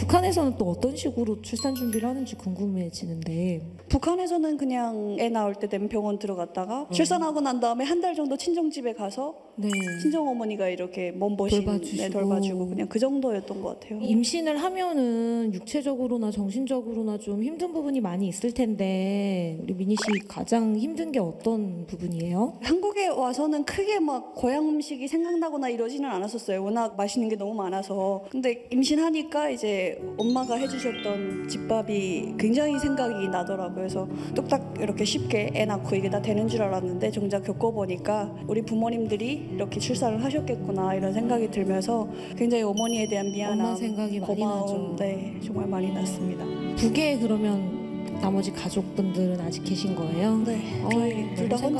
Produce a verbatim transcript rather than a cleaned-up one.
북한에서는 또 어떤 식으로 출산 준비를 하는지 궁금해지는데. 북한에서는 그냥 애 나올 때 되면 병원 들어갔다가 음. 출산하고 난 다음에 한 달 정도 친정집에 가서 네. 친정 어머니가 이렇게 몸보신 돌봐주시고. 네, 돌봐주고 그냥 그 정도였던 것 같아요. 임신을 하면은 육체적으로나 정신적으로나 좀 힘든 부분이 많이 있을 텐데 우리 미니 씨 가장 힘든 게 어떤 부분이에요? 한국에 와서는 크게 막 고향 음식이 생각나거나 이러지는 않았었어요. 워낙 맛있는 게 너무 많아서. 근데 임신하니까 이제 엄마가 해주셨던 집밥이 굉장히 생각이 나더라고요. 그래서 뚝딱 이렇게 쉽게 애 낳고 이게 다 되는 줄 알았는데 정작 겪어보니까 우리 부모님들이 이렇게 출산을 하셨겠구나 이런 생각이 들면서 굉장히 어머니에 대한 미안함, 엄마 생각이 많이 고마움, 나죠. 네, 정말 많이 났습니다. 북에 그러면 나머지 가족분들은 아직 계신 거예요? 네, 어, 저희 둘 다 너무 혼자